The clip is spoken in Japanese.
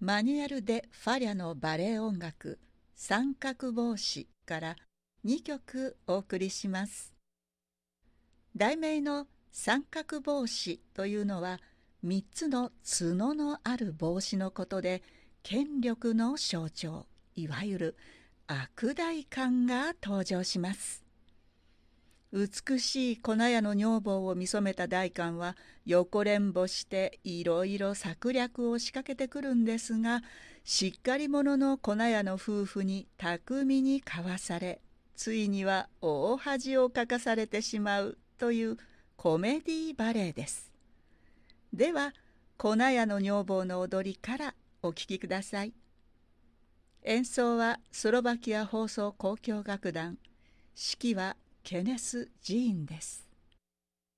マニュアル・デ・ファリャのバレエ音楽三角帽子から2曲お送りします。題名の三角帽子というのは3つの角のある帽子のことで、権力の象徴、いわゆる悪代官が登場します。美しい粉屋の女房を見初めた代官は横連ぼしていろいろ策略を仕掛けてくるんですが、しっかり者の粉屋の夫婦に巧みにかわされ、ついには大恥をかかされてしまうというコメディバレエです。では粉屋の女房の踊りからお聴きください。演奏はスロバキア放送交響楽団、指揮はケネス・ジーンです。